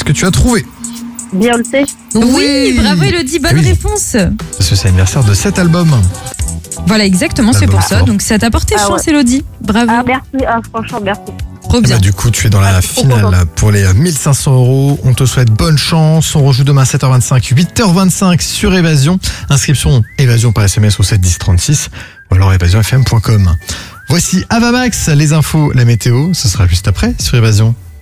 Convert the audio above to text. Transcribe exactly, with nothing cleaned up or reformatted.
Est-ce que tu as trouvé? Beyoncé. Oui, bravo Elodie, bonne Oui. réponse. Parce que c'est l'anniversaire de cet album. Voilà, exactement, c'est L'album pour ça. sort. Donc ça t'a porté Ah chance ouais. Elodie. Bravo, Ah, merci. Ah, franchement, merci. trop Eh bien. bah, du coup, tu es dans la Ah, je suis trop finale contente. là, pour les mille cinq cents euros. On te souhaite bonne chance. On rejoue demain sept heures vingt-cinq, huit heures vingt-cinq sur Évasion. Inscription Évasion par S M S au sept dix trente-six ou alors évasion f m point com. Voici Avamax, les infos, la météo. Ce sera juste après sur Évasion.